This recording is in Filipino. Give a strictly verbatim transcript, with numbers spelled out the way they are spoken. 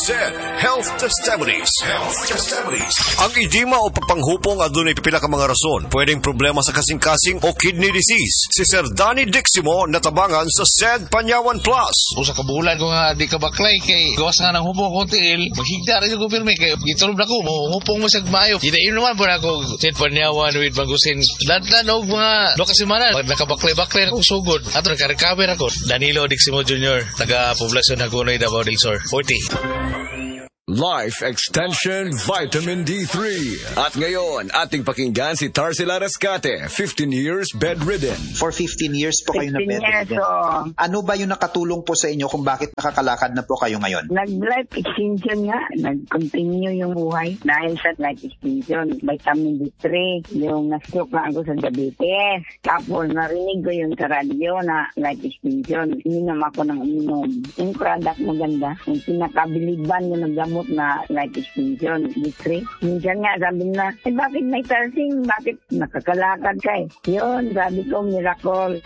S E D Health Testimonies. Health Testimonies. Ang edema o papanghupong adunay pipila ka mga rason. Pwedeng problema sa kasing-kasing o kidney disease. Si Sir Danny Diximo natabangan sa S E D Panyawan Plus. Usa ka bulan ko nga di ka baklay kay gawas nga ng hupong ko tiil. Maghigda rin ko pirmi kay gitulob na ko mo hupong mo sa mayo. Di na naman po na ako S E D Panyawan with Magusin. Lantan og mga do ka semana pag nakabaklay-baklay ako sugod. Ato naka-recover ako. Danilo Diximo Junior taga Poblacion Hagonoy, Davao del Sur. forty. Life Extension Vitamin D three. At ngayon, ating pakinggan si Tarsila Rescate, fifteen years bedridden. For fifteen years po kayo na bedridden. Years, oh. Ano ba yung nakatulong po sa inyo kung bakit nakakalakad na po kayo ngayon? Nag-life extension nga. Nag-continue yung buhay dahil sa life extension. Vitamin D three, yung na-stroke na ako sa diabetes. Tapos narinig ko yung sa radyo na life extension. Ininom ako ng inom. Yung product maganda. Yung pinakabiliban yung naggamot na life extension, D three. Minsan nga sabi na, eh bakit may tarsing? Bakit nakakalakad ka eh? Yun, sabi ko, miracle.